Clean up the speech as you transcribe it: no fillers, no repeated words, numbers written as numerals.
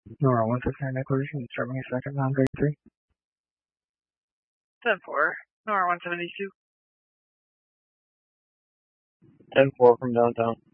Nora 159 acquisition, serving a second 933. 10-4, Nora 172. 10-4 from downtown.